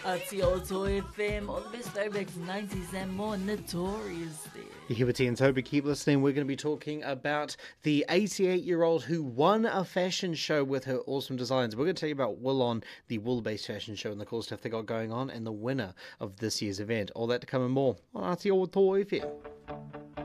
Atioto FM, all the best throwbacks, 90s and more, Notorious there. You Hibbity and Toby, keep listening. We're going to be talking about the 88-year-old who won a fashion show with her awesome designs. We're going to tell you about Wool-On, the wool-based fashion show, and the cool stuff they got going on, and the winner of this year's event. All that to come and more on Atioto FM.